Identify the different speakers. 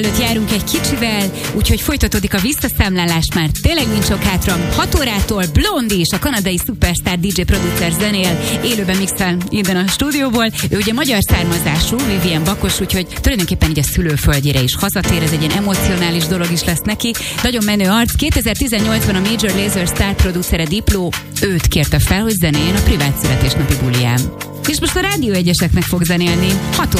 Speaker 1: Előtt járunk egy kicsivel, úgyhogy folytatódik a visszaszámlálás, már tényleg nincs sok hátra. 6 órától Blondie és a kanadai szupersztár DJ producer zenél, élőben mixel innen a stúdióból. Ő ugye magyar származású, Vivien Bakos, úgyhogy tulajdonképpen így a szülőföldjére is hazatér, ez egy ilyen emocionális dolog is lesz neki. Nagyon menő arc. 2018-ban a Major Lazer sztár producere Diplo őt kérte fel, hogy zenéljen a privát születésnapi buliján. És most a Rádió Egyeseknek fog zenélni 6